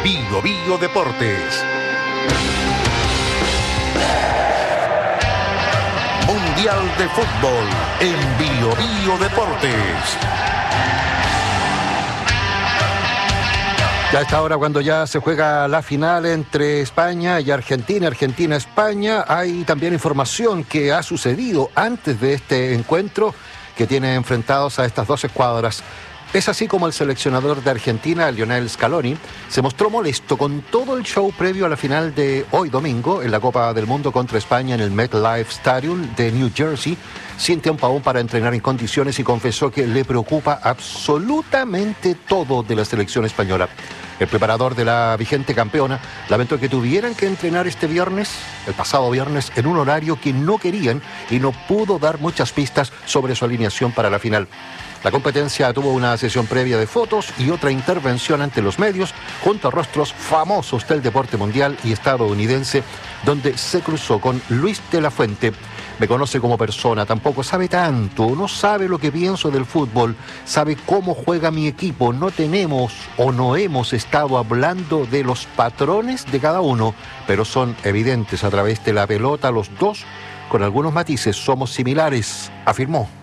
Bio Bio Deportes. Mundial de Fútbol en Bio Bio Deportes. Ya a esta hora, cuando ya se juega la final entre España y Argentina, Argentina-España, hay también información que ha sucedido antes de este encuentro que tiene enfrentados a estas dos escuadras. Es así como el seleccionador de Argentina, Lionel Scaloni, se mostró molesto con todo el show previo a la final de hoy domingo en la Copa del Mundo contra España en el MetLife Stadium de New Jersey, sin tiempo aún para entrenar en condiciones, y confesó que le preocupa absolutamente todo de la selección española. El preparador de la vigente campeona lamentó que tuvieran que entrenar el pasado viernes, en un horario que no querían, y no pudo dar muchas pistas sobre su alineación para la final. La competencia tuvo una sesión previa de fotos y otra intervención ante los medios, junto a rostros famosos del deporte mundial y estadounidense, donde se cruzó con Luis de la Fuente. Me conoce como persona, tampoco sabe tanto, no sabe lo que pienso del fútbol, sabe cómo juega mi equipo. No tenemos o no hemos estado hablando de los patrones de cada uno, pero son evidentes a través de la pelota. Los dos, con algunos matices, somos similares, afirmó.